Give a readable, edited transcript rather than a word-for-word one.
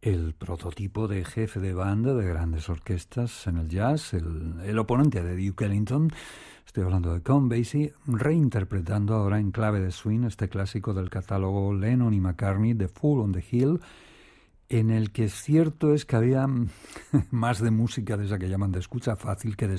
el prototipo de jefe de banda de grandes orquestas en el jazz, el oponente de Duke Ellington. Estoy hablando de Count Basie, reinterpretando ahora en clave de swing este clásico del catálogo Lennon y McCartney, The Fool on the Hill, en el que cierto es que había más de música de esa que llaman de escucha fácil que de